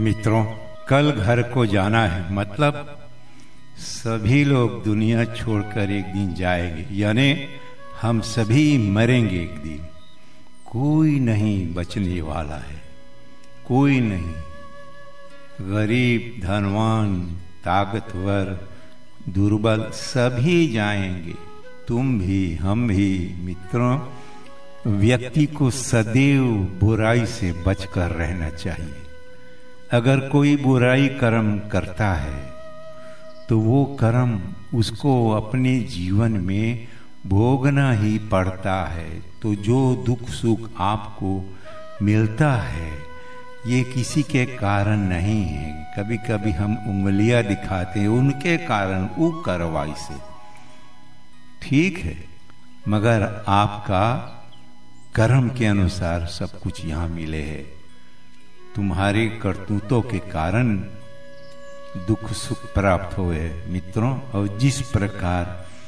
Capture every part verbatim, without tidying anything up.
मित्रों, कल घर को जाना है, मतलब सभी लोग दुनिया छोड़कर एक दिन जाएंगे, यानी हम सभी मरेंगे एक दिन। कोई नहीं बचने वाला है, कोई नहीं। गरीब, धनवान, ताकतवर, दुर्बल, सभी जाएंगे। तुम भी, हम भी। मित्रों, व्यक्ति को सदैव बुराई से बचकर रहना चाहिए। अगर कोई बुराई कर्म करता है तो वो कर्म उसको अपने जीवन में भोगना ही पड़ता है। तो जो दुख सुख आपको मिलता है ये किसी के कारण नहीं है। कभी कभी हम उंगलियां दिखाते हैं उनके कारण, वो कार्रवाई से, ठीक है, मगर आपका कर्म के अनुसार सब कुछ यहाँ मिले है। तुम्हारे करतूतों के कारण दुख सुख प्राप्त हुए मित्रों। और जिस प्रकार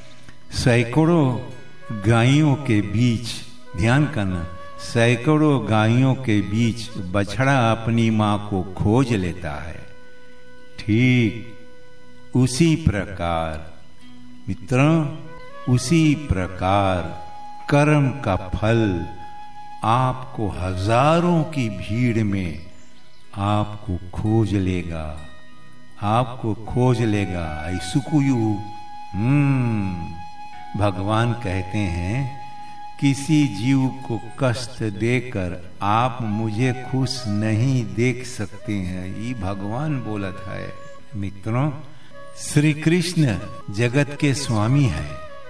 सैकड़ों गायों के बीच, ध्यान करना, सैकड़ों गायों के बीच बछड़ा अपनी माँ को खोज लेता है, ठीक उसी प्रकार मित्रों, उसी प्रकार कर्म का फल आपको हजारों की भीड़ में आपको खोज लेगा, आपको खोज लेगा। ऐसुकुयु हम्म भगवान कहते हैं, किसी जीव को कष्ट देकर आप मुझे खुश नहीं देख सकते हैं, ये भगवान बोलत है। मित्रों, श्री कृष्ण जगत के स्वामी है।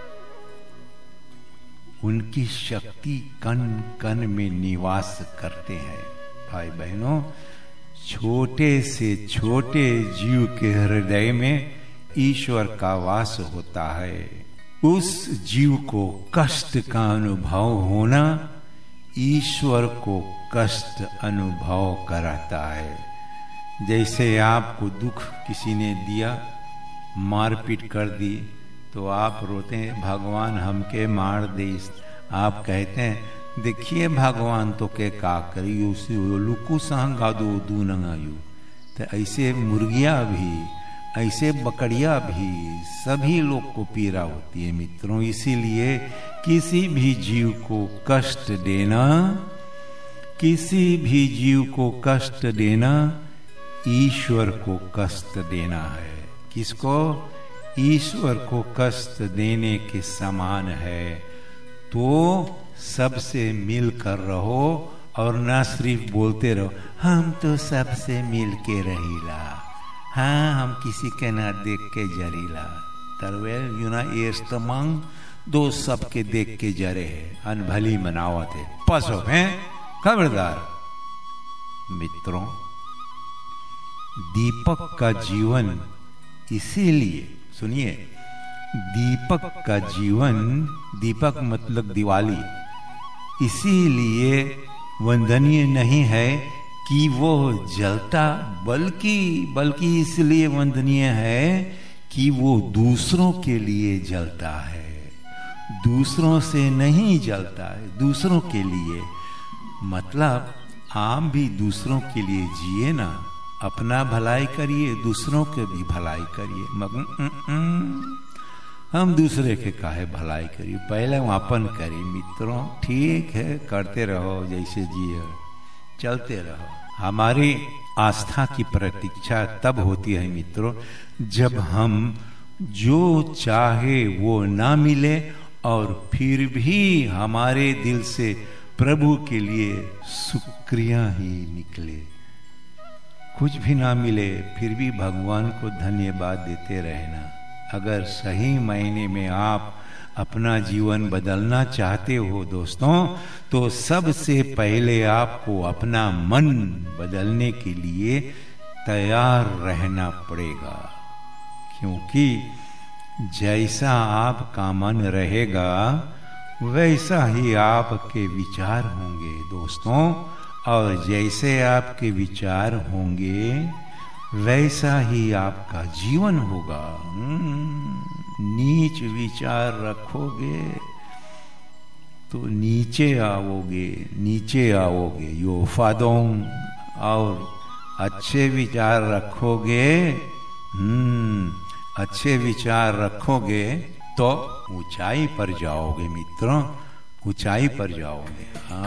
उनकी शक्ति कण कण में निवास करते हैं। भाई बहनों, छोटे से छोटे जीव के हृदय में ईश्वर का वास होता है। उस जीव को कष्ट का अनुभव होना ईश्वर को कष्ट अनुभव कराता है। जैसे आपको दुख किसी ने दिया, मारपीट कर दी, तो आप रोते हैं भगवान हमके मार दे। आप कहते हैं देखिए भगवान तो के का करी, उसी लुकू संगा दो दू नंगायु। तो ऐसे मुर्गियाँ भी, ऐसे बकरियाँ भी, सभी लोग को पीड़ा होती है मित्रों। इसीलिए किसी भी जीव को कष्ट देना, किसी भी जीव को कष्ट देना ईश्वर को कष्ट देना है। किसको? ईश्वर को कष्ट देने के समान है। तो सबसे मिलकर रहो और ना सिर्फ बोलते रहो हम तो सबसे मिल के रहीला, हाँ हम किसी के ना देख के जरीला। तरवेल यूना एस्तमंग दो सबके देख के जरे है, अनभली मनावत है, पसो हैं खबरदार। मित्रों, दीपक का जीवन, इसीलिए सुनिए, दीपक का जीवन, दीपक मतलब दिवाली, इसीलिए वंदनीय नहीं है कि वो जलता, बल्कि बल्कि इसलिए वंदनीय है कि वो दूसरों के लिए जलता है, दूसरों से नहीं जलता है, दूसरों के लिए। मतलब आप भी दूसरों के लिए जिए ना, अपना भलाई करिए, दूसरों के भी भलाई करिए। मगर हम दूसरे के काहे भलाई करिए, पहले हम अपन करिए। मित्रों, ठीक है, करते रहो जैसे जिए, चलते रहो। हमारी आस्था की प्रतीक्षा तब होती है मित्रों, जब हम जो चाहे वो ना मिले और फिर भी हमारे दिल से प्रभु के लिए शुक्रिया ही निकले। कुछ भी ना मिले फिर भी भगवान को धन्यवाद देते रहना। अगर सही मायने में आप अपना जीवन बदलना चाहते हो दोस्तों, तो सबसे पहले आपको अपना मन बदलने के लिए तैयार रहना पड़ेगा। क्योंकि जैसा आपका मन रहेगा वैसा ही आपके विचार होंगे दोस्तों, और जैसे आपके विचार होंगे वैसा ही आपका जीवन होगा। नीच विचार रखोगे तो नीचे आओगे, नीचे आओगे। यो फादोंग और अच्छे विचार रखोगे, हम्म अच्छे विचार रखोगे तो ऊंचाई पर जाओगे मित्रों, ऊंचाई पर जाओगे। हाँ।